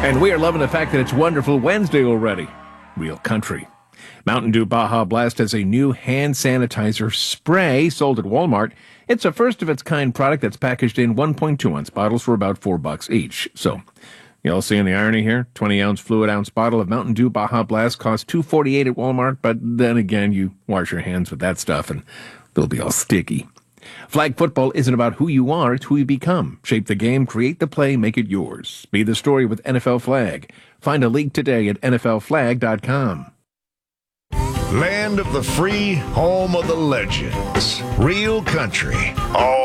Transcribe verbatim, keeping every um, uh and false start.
And we are loving the fact that it's Wonderful Wednesday already. Real country. Mountain Dew Baja Blast has a new hand sanitizer spray sold at Walmart. It's a first-of-its-kind product that's packaged in one point two ounce bottles for about four bucks each. So, you all seeing the irony here? twenty ounce fluid ounce bottle of Mountain Dew Baja Blast costs two forty-eight at Walmart, but then again, you wash your hands with that stuff and they'll be all sticky. Flag football isn't about who you are, it's who you become. Shape the game, create the play, make it yours. Be the story with N F L Flag. Find a league today at N F L flag dot com. Land of the free, home of the legends. Real country. All